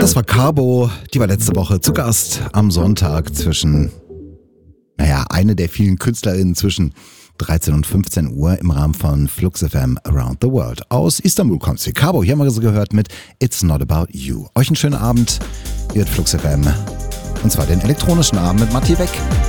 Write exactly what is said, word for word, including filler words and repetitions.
Das war Cabo, die war letzte Woche zu Gast am Sonntag zwischen, naja, eine der vielen KünstlerInnen zwischen dreizehn und fünfzehn Uhr im Rahmen von Flux F M Around the World. Aus Istanbul kommt sie. Cabo, hier haben wir sie gehört mit It's Not About You. Euch einen schönen Abend, hier wird Flux F M. Und zwar den elektronischen Abend mit Matti Weck.